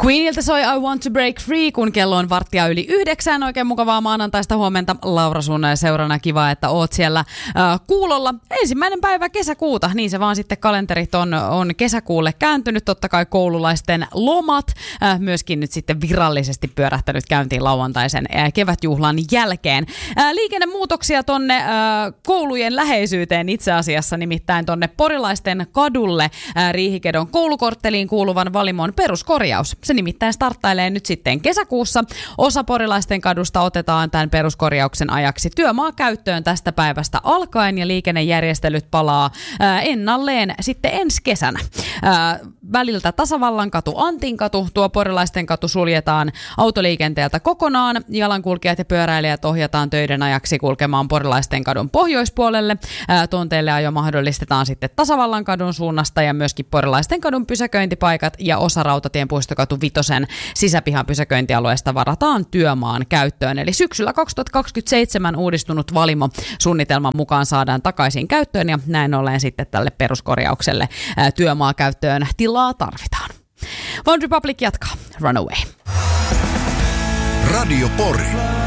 Queeniltä soi I Want to Break Free, kun kello on 8:45. Oikein mukavaa maanantaista huomenta. Laura sun seurana, kiva, että oot siellä kuulolla. 1. päivä kesäkuuta, niin se vaan sitten kalenterit on kesäkuulle kääntynyt. Totta kai koululaisten lomat myöskin nyt sitten virallisesti pyörähtänyt käyntiin lauantaisen kevätjuhlan jälkeen. Liikennemuutoksia tonne koulujen läheisyyteen itse asiassa, nimittäin tonne Porilaisten kadulle Riihikedon koulukortteliin kuuluvan Valimon peruskorjaus. Se nimittäin starttailee nyt sitten kesäkuussa. Osa Porilaisten kadusta otetaan tämän peruskorjauksen ajaksi työmaakäyttöön tästä päivästä alkaen ja liikennejärjestelyt palaa ennalleen sitten ensi kesänä. Väliltä Tasavallankatu, Antinkatu, tuo Porilaisten katu suljetaan autoliikenteeltä kokonaan. Jalankulkijat ja pyöräilijät ohjataan töiden ajaksi kulkemaan Porilaisten kadun pohjoispuolelle. Tonteille ajo mahdollistetaan sitten Tasavallankadun suunnasta ja myöskin Porilaisten kadun pysäköintipaikat ja osa Rautatien puistokatu 5 sisäpihan pysäköintialueesta varataan työmaan käyttöön. Eli syksyllä 2027 uudistunut Valimo suunnitelman mukaan saadaan takaisin käyttöön ja näin ollen sitten tälle peruskorjaukselle työmaakäyttöön tilaa tarvitaan. OneRepublic jatkaa. Runaway. Radio Pori.